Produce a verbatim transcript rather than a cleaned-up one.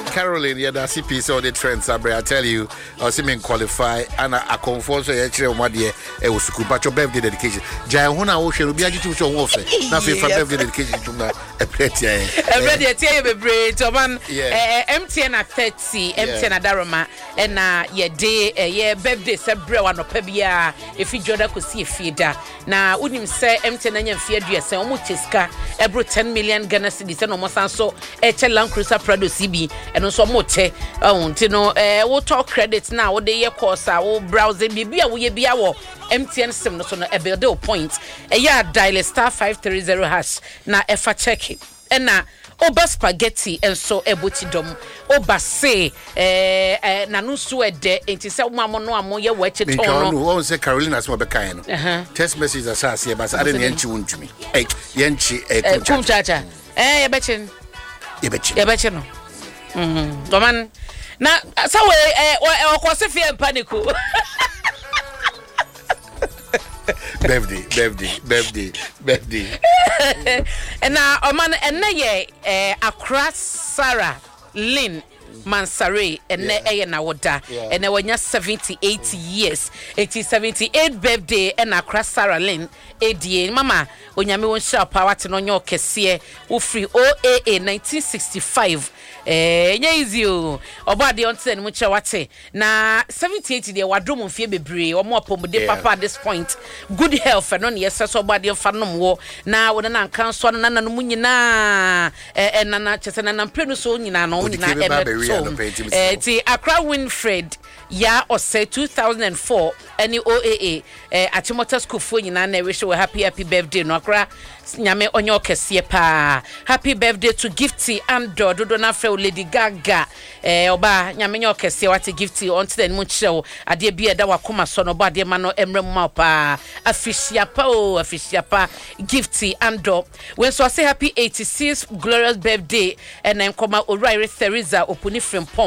Caroline, yeah, that's C P C or the trends. I tell you, I see me qualify and I confirm so actually one day it was school, but your birthday dedication. Jai Huna Ocean will be a to show off. Now, for birthday dedication to a plate. I'm ready to tell you, Bray, Toman, M T N at thirty, M T N at Darama, and uh, yeah, day, yeah, birthday, Sabra, one of Pebia, if you Joda could see a feeder. Now, wouldn't say M T N and fear, dear, so much is car, every ten million Ghana cities and almost so a Land Cruiser Prado C B. And also mote oh you know eh we talk credits now what the year course our browsing bibia we be our M T N sim no so no e build point e ya dial star five three zero hash na e fa check it and na oba spaghetti and so eboti dom oba say eh na no so e de enti se wo amo no amo ye wa cheton no no won say Carolina so be kan no text message asase e ba sa ade ne enchi wontumi eh yenchi e kumchacha eh ye bechin ye bechin ye bechin no mhm woman na so we eh o ko se fie panico birthday birthday birthday birthday and now woman and na ye eh Accra Sarah Lynn Mansare and ne eh na woda and na wonya seventy-eight years eighty seventy-eight birthday and Accra Sarah Lynn edie mama onyame won sha power te no nyo kese wo free O A A nineteen sixty-five eh nya easy o obade on ten mu che wate na seventy-eight de wadom mfie bebre omo apomde papa at this point good health no ne yes so obade fa nom wo na wo na nkan so na na no mu nyina eh na na chese na na mpre no so nyina no nyina e eh ti Accra Winfred ya ose two thousand four any O A A eh Achimota school fo nyina na wish we happy happy birthday no Accra nyame onyo kese pa happy birthday to Gifty and Dodo na fe Lady Gaga eh oba nyame nyo kese wate Gifty on ten mu chew ade bia da wakoma so no ba de ma no emre mu pa afisia pa o afisia pa Gifty and Do when so say happy eighty-six glorious birthday and then koma Orire Theresa Opuni from